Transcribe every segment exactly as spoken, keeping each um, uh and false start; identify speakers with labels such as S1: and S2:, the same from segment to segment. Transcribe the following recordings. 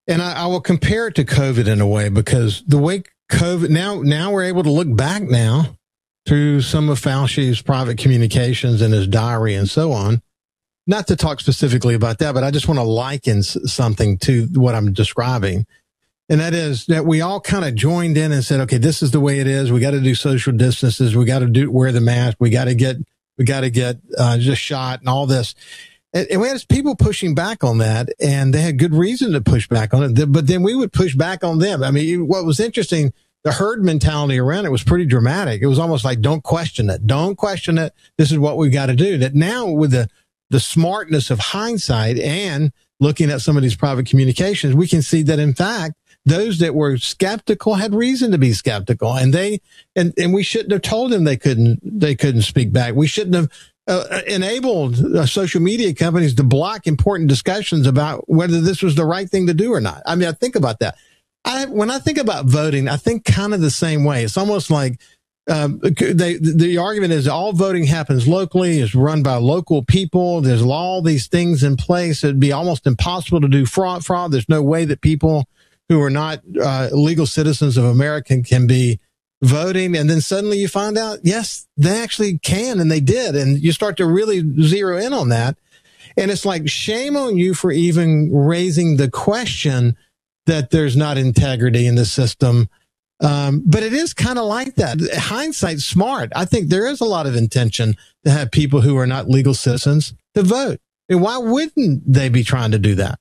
S1: And I, I will compare it to COVID in a way, because the way COVID now, now we're able to look back now through some of Fauci's private communications and his diary and so on. Not to talk specifically about that, but I just want to liken something to what I'm describing. And that is that we all kind of joined in and said, okay, this is the way it is. We got to do social distances. We got to do, wear the mask. We got to get, we got to get, uh, just shot and all this. And, and we had people pushing back on that, and they had good reason to push back on it. But then we would push back on them. I mean, what was interesting, the herd mentality around it was pretty dramatic. It was almost like, don't question it. Don't question it. This is what we've got to do. That now with the, the smartness of hindsight and looking at some of these private communications, we can see that, in fact, those that were skeptical had reason to be skeptical, and they, and, and we shouldn't have told them they couldn't, they couldn't speak back. We shouldn't have uh, enabled uh, social media companies to block important discussions about whether this was the right thing to do or not. I mean, I think about that. I, when I think about voting, I think kind of the same way. It's almost like, Um, they, the argument is all voting happens locally, is run by local people. There's all these things in place. It'd be almost impossible to do fraud, fraud. There's no way that people who are not uh, legal citizens of America can be voting. And then suddenly you find out, yes, they actually can. And they did. And you start to really zero in on that. And it's like, shame on you for even raising the question that there's not integrity in the system. Um, but it is kind of like that. Hindsight's smart. I think there is a lot of intention to have people who are not legal citizens to vote. And why wouldn't they be trying to do that?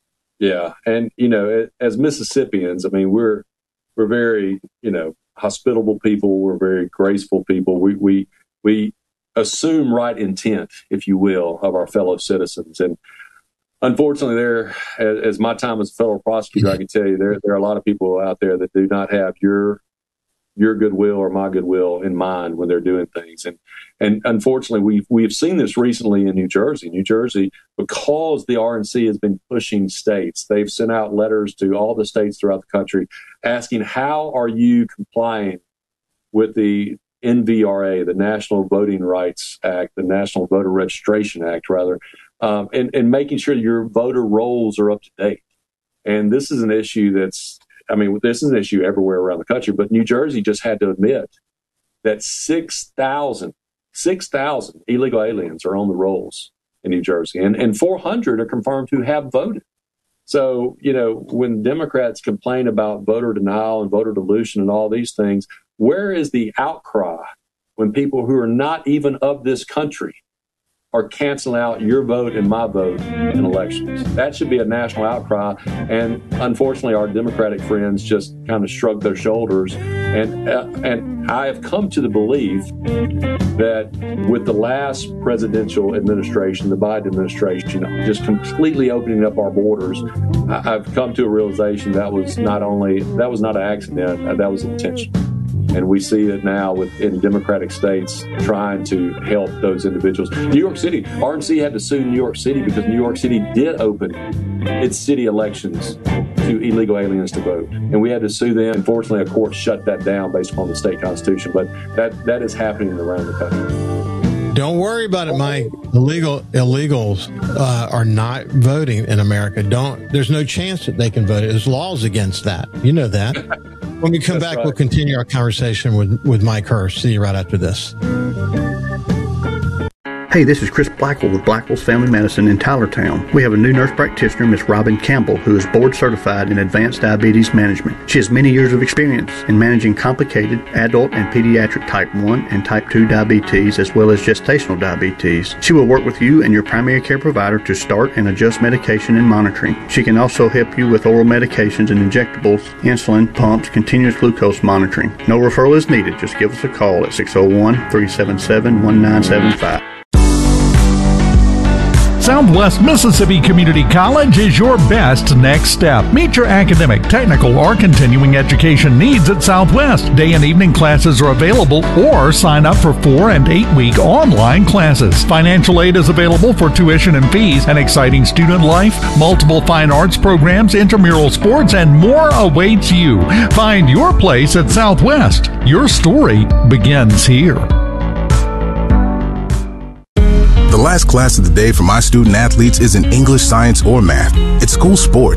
S2: Yeah. And, you know, as Mississippians, I mean, we're, we're very, you know, hospitable people. We're very graceful people. We, we, we assume right intent, if you will, of our fellow citizens. And unfortunately, there, as, as my time as a federal prosecutor, I can tell you there there are a lot of people out there that do not have your your goodwill or my goodwill in mind when they're doing things. And and unfortunately, we've we've seen this recently in New Jersey. New Jersey, because the R N C has been pushing states, they've sent out letters to all the states throughout the country asking, how are you complying with the N V R A, the National Voting Rights Act, the National Voter Registration Act, rather, Um, and, and making sure your voter rolls are up to date. And this is an issue that's, I mean, this is an issue everywhere around the country, but New Jersey just had to admit that six thousand, six thousand illegal aliens are on the rolls in New Jersey, and, and four hundred are confirmed to have voted. So, you know, when Democrats complain about voter denial and voter dilution and all these things, where is the outcry when people who are not even of this country are canceling out your vote and my vote in elections? That should be a national outcry. And unfortunately, our Democratic friends just kind of shrug their shoulders. And uh, and I have come to the belief that with the last presidential administration, the Biden administration, just completely opening up our borders, I, I've come to a realization that was not only, that was not an accident, uh, that was intentional. And we see it now with in Democratic states trying to help those individuals. New York City, R N C had to sue New York City because New York City did open its city elections to illegal aliens to vote. And we had to sue them. Unfortunately, a court shut that down based upon the state constitution. But that, that is happening around the country.
S1: Don't worry about it, Mike. Illegal illegals uh, are not voting in America. Don't. There's no chance that they can vote. There's laws against that. You know that. When we come That's back, right. We'll continue our conversation with, with Mike Hurst. See you right after this.
S3: Hey, this is Chris Blackwell with Blackwell's Family Medicine in Tylertown. We have a new nurse practitioner, Miss Robin Campbell, who is board certified in advanced diabetes management. She has many years of experience in managing complicated adult and pediatric type one and type two diabetes, as well as gestational diabetes. She will work with you and your primary care provider to start and adjust medication and monitoring. She can also help you with oral medications and injectables, insulin, pumps, continuous glucose monitoring. No referral is needed. Just give us a call at six oh one, three seven seven, one nine seven five.
S4: Southwest Mississippi Community College is your best next step. Meet your academic, technical, or continuing education needs at Southwest. Day and evening classes are available, or sign up for four and eight week online classes. Financial aid is available for tuition and fees, an exciting student life, multiple fine arts programs, intramural sports, and more awaits you. Find your place at Southwest. Your story begins here.
S5: The last class of the day for my student athletes isn't English, science, or math. It's school sports.